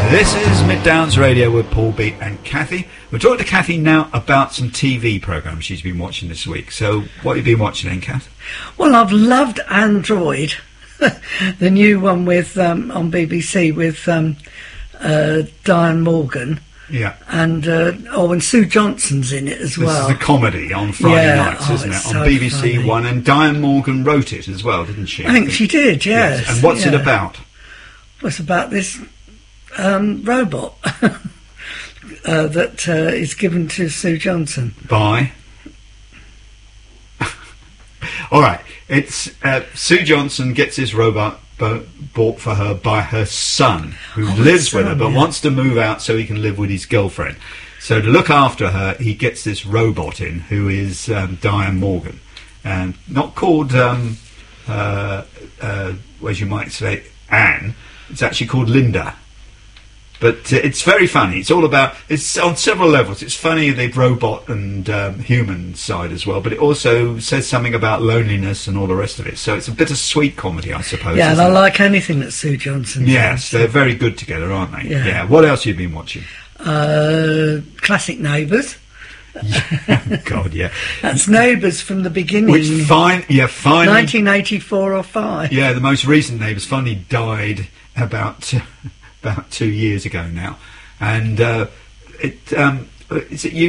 This is Mid Downs Radio with Paul Beat and Kathy. We're talking to Kathy now about some TV programmes she's been watching this week. So, what have you been watching then, Kath? Well, I've loved Android, the new one with on BBC with Diane Morgan. Yeah. And Sue Johnson's in it as well. This is a comedy on Friday nights, isn't it? So on BBC funny. One, and Diane Morgan wrote it as well, didn't she? I think she did, yes. And what's it about? Well, it's about this robot that is given to Sue Johnson. By? All right. It's Sue Johnson gets this robot bought for her by her son, who lives with her but wants to move out so he can live with his girlfriend. So to look after her, he gets this robot in, who is Diane Morgan, and not called, as you might say, Anne. It's actually called Linda. But it's very funny. It's all about, it's on several levels. It's funny, the robot and human side as well, but it also says something about loneliness and all the rest of it. So it's a bittersweet comedy, I suppose. Yeah, and I like anything that Sue Johnson does. Yes, they're very good together, aren't they? Yeah. What else have you been watching? Classic Neighbours. God, yeah. That's Neighbours from the beginning. Which finally 1984 or 5. Yeah, the most recent Neighbours finally died about 2 years ago now, and is it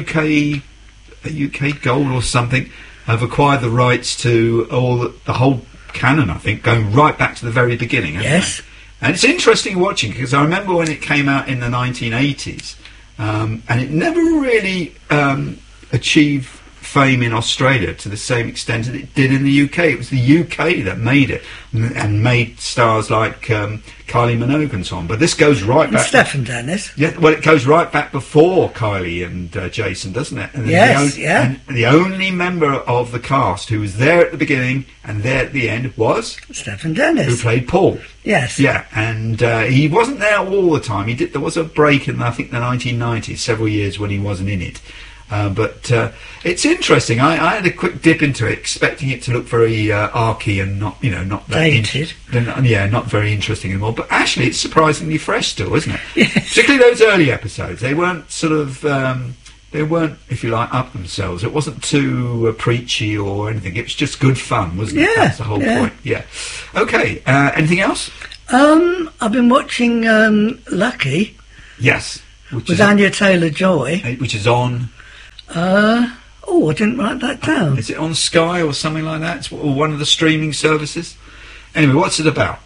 UK Gold or something have acquired the rights to the whole canon, I think, going right back to the very beginning. Yes. And it's interesting watching, because I remember when it came out in the 1980s, and it never really achieved fame in Australia to the same extent as it did in the UK. It was the UK that made it and made stars like Kylie Minogue and so on. But this goes right back. Stephen Dennis. Yeah, well, it goes right back before Kylie and Jason, doesn't it? And yes, And the only member of the cast who was there at the beginning and there at the end was Stephen Dennis, who played Paul. Yes. Yeah, and he wasn't there all the time. There was a break in, I think, the 1990s, several years when he wasn't in it. But it's interesting. I had a quick dip into it, expecting it to look very archy and not that dated. Not very interesting anymore. But actually, it's surprisingly fresh still, isn't it? Yes. Particularly those early episodes. They weren't sort of, they weren't, if you like, up themselves. It wasn't too preachy or anything. It was just good fun, wasn't it? That's the whole point. Yeah. Okay. Anything else? I've been watching Lucky. Yes. With Anya Taylor-Joy. Which is on. I didn't write that down. Is it on Sky or something like that? It's one of the streaming services. Anyway, what's it about?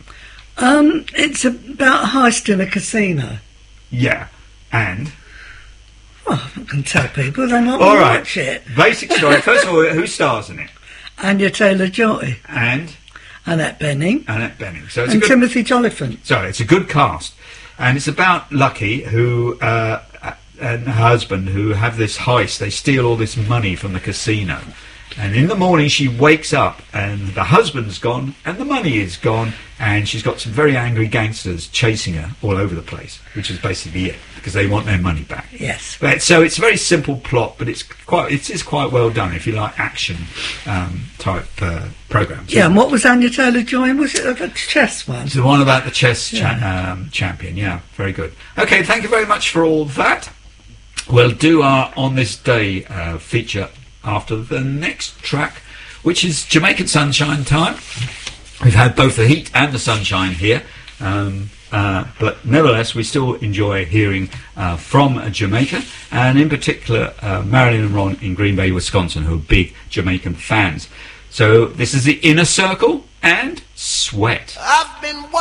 It's about a heist in a casino. Yeah, and? Well, I can tell people they might watch it. Basic story. First of all, who stars in it? Anya Taylor-Joy. And? Annette Bening. So it's Timothy Joliphant. So it's a good cast. And it's about Lucky, who... and her husband, who have this heist. They steal all this money from the casino, and in the morning she wakes up and the husband's gone and the money is gone, and she's got some very angry gangsters chasing her all over the place, which is basically it, because they want their money back. Yes. So it's a very simple plot, but it is quite well done if you like action type programs. Yeah. And what was Anya Taylor-Joy in? Was it the chess one? It's the one about the chess champion. Yeah, very good. Okay, thank you very much for all that. We'll do our On This Day feature after the next track, which is Jamaican Sunshine Time. We've had both the heat and the sunshine here, but nevertheless we still enjoy hearing from Jamaica, and in particular Marilyn and Ron in Green Bay, Wisconsin, who are big Jamaican fans. So this is the Inner Circle and Sweat. I've been